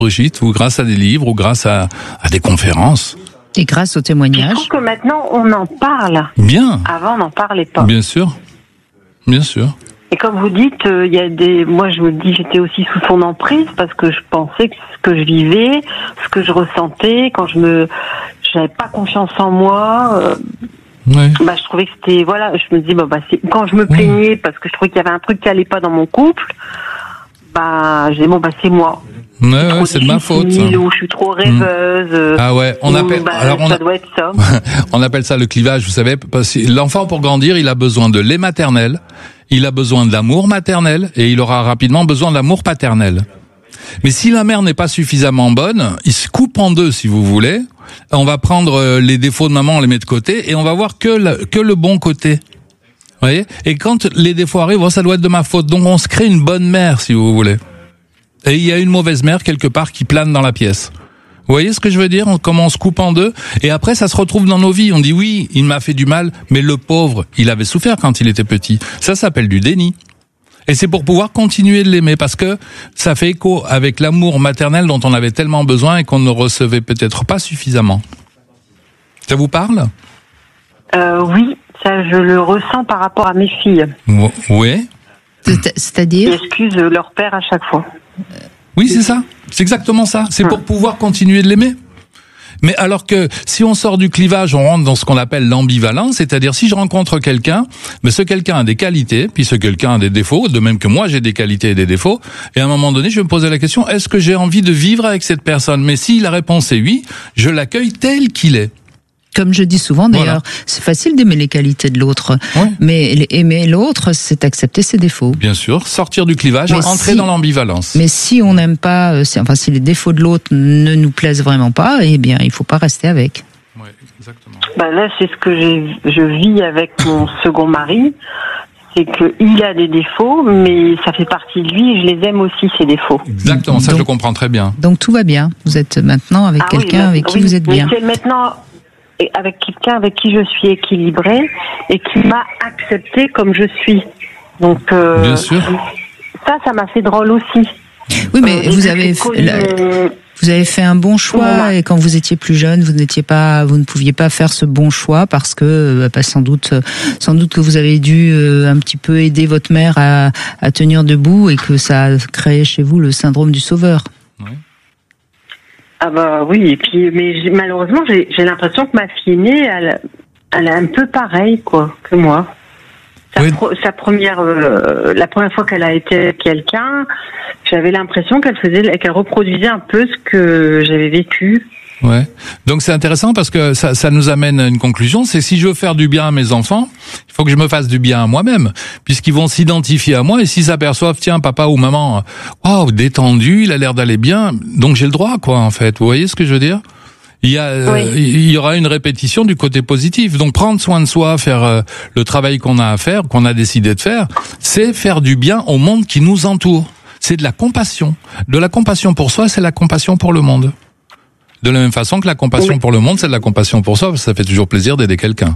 Brigitte, ou grâce à des livres, ou grâce à des conférences. Et grâce au témoignage. Je trouve que maintenant, on en parle. Bien. Avant, on n'en parlait pas. Bien sûr. Bien sûr. Et comme vous dites, il y a des. Moi, je me dis, j'étais aussi sous son emprise parce que je pensais que ce que je vivais, ce que je ressentais, quand j'avais pas confiance en moi. Ouais. Je trouvais que c'était. Voilà, je me dis, quand je me plaignais parce que je trouvais qu'il y avait un truc qui allait pas dans mon couple, j'ai dit, c'est moi. Ouais, c'est de ma faute. Ou je suis trop rêveuse. Ah ouais, ça doit être ça. On appelle ça le clivage, vous savez, parce que l'enfant, pour grandir, il a besoin de lait maternel, il a besoin de l'amour maternel, et il aura rapidement besoin de l'amour paternel. Mais si la mère n'est pas suffisamment bonne, il se coupe en deux, si vous voulez. On va prendre les défauts de maman, on les met de côté, et on va voir que le bon côté. Vous voyez? Et quand les défauts arrivent, ça doit être de ma faute. Donc on se crée une bonne mère, si vous voulez. Et il y a une mauvaise mère quelque part qui plane dans la pièce. Vous voyez ce que je veux dire? Comment on se coupe en deux, et après ça se retrouve dans nos vies. On dit oui, il m'a fait du mal, mais le pauvre, il avait souffert quand il était petit. Ça s'appelle du déni. Et c'est pour pouvoir continuer de l'aimer, parce que ça fait écho avec l'amour maternel dont on avait tellement besoin et qu'on ne recevait peut-être pas suffisamment. Ça vous parle? Oui, ça je le ressens par rapport à mes filles. Oui. C'est-à-dire? Qui excusent leur père à chaque fois. Oui, c'est ça. C'est exactement ça. C'est pour pouvoir continuer de l'aimer. Mais alors que si on sort du clivage, on rentre dans ce qu'on appelle l'ambivalence, c'est-à-dire si je rencontre quelqu'un, mais ce quelqu'un a des qualités, puis ce quelqu'un a des défauts, de même que moi j'ai des qualités et des défauts, et à un moment donné je vais me poser la question, est-ce que j'ai envie de vivre avec cette personne? Mais si la réponse est oui, je l'accueille tel qu'il est. Comme je dis souvent d'ailleurs, c'est facile d'aimer les qualités de l'autre, mais aimer l'autre, c'est accepter ses défauts. Bien sûr, sortir du clivage, entrer dans l'ambivalence. Mais si on n'aime pas, si les défauts de l'autre ne nous plaisent vraiment pas, eh bien, il faut pas rester avec. Oui, exactement. Là, c'est ce que je vis avec mon second mari. C'est qu'il a des défauts, mais ça fait partie de lui et je les aime aussi, ces défauts. Exactement, ça je le comprends très bien. Donc tout va bien. Vous êtes maintenant avec quelqu'un avec qui vous êtes bien. C'est maintenant avec quelqu'un avec qui je suis équilibrée et qui m'a acceptée comme je suis. Donc, bien sûr. Ça m'a fait drôle aussi. Oui, mais vous avez fait un bon choix, et quand vous étiez plus jeune, vous ne pouviez pas faire ce bon choix parce que sans doute que vous avez dû un petit peu aider votre mère à tenir debout et que ça a créé chez vous le syndrome du sauveur. Oui. Oui, et puis mais malheureusement j'ai l'impression que ma fille aînée elle est un peu pareille que moi. La première fois qu'elle a été avec quelqu'un, j'avais l'impression qu'elle reproduisait un peu ce que j'avais vécu. Ouais. Donc c'est intéressant parce que ça nous amène à une conclusion, c'est si je veux faire du bien à mes enfants, il faut que je me fasse du bien à moi-même, puisqu'ils vont s'identifier à moi, et s'ils s'aperçoivent, tiens, papa ou maman, détendu, il a l'air d'aller bien, donc j'ai le droit, en fait. Vous voyez ce que je veux dire? Il y aura une répétition du côté positif. Donc prendre soin de soi, faire le travail qu'on a à faire, qu'on a décidé de faire, c'est faire du bien au monde qui nous entoure. C'est de la compassion. De la compassion pour soi, c'est la compassion pour le monde. De la même façon que la compassion pour le monde, c'est de la compassion pour soi, parce que ça fait toujours plaisir d'aider quelqu'un.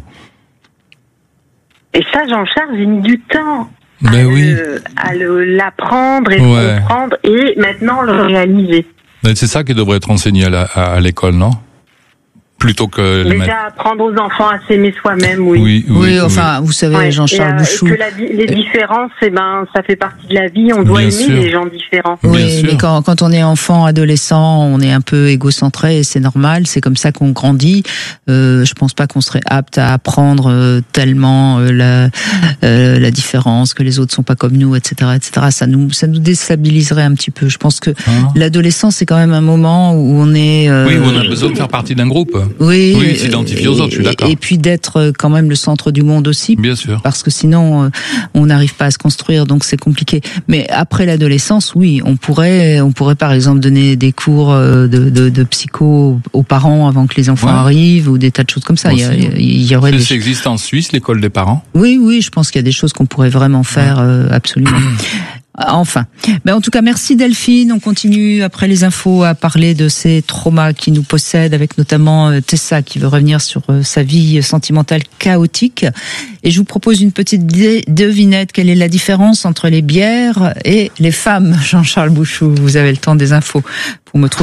Et ça, Jean-Charles, j'ai mis du temps à l'apprendre et le comprendre, et maintenant le réaliser. Mais c'est ça qui devrait être enseigné à l'école, non? Plutôt que déjà apprendre aux enfants à s'aimer soi-même, oui, vous savez, Jean-Charles Bouchou, que les différences, ça fait partie de la vie, on doit aimer les gens différents. Oui, mais quand on est enfant, adolescent, on est un peu égocentré et c'est normal, c'est comme ça qu'on grandit. Je pense pas qu'on serait apte à apprendre tellement la différence, que les autres sont pas comme nous, etc., etc. Ça nous déstabiliserait un petit peu. Je pense que l'adolescence, c'est quand même un moment où on est où on a besoin de faire partie d'un groupe. Oui, s'identifier aux autres, je suis d'accord. Et puis d'être quand même le centre du monde aussi. Bien sûr. Parce que sinon, on n'arrive pas à se construire, donc c'est compliqué. Mais après l'adolescence, oui, on pourrait par exemple donner des cours de psycho aux parents avant que les enfants arrivent, ou des tas de choses comme ça. Il y aurait ça existe en Suisse, l'école des parents. Oui, je pense qu'il y a des choses qu'on pourrait vraiment faire, absolument. Enfin. En tout cas, merci Delphine. On continue après les infos à parler de ces traumas qui nous possèdent, avec notamment Tessa qui veut revenir sur sa vie sentimentale chaotique. Et je vous propose une petite devinette. Quelle est la différence entre les bières et les femmes? Jean-Charles Bouchou, vous avez le temps des infos pour me trouver.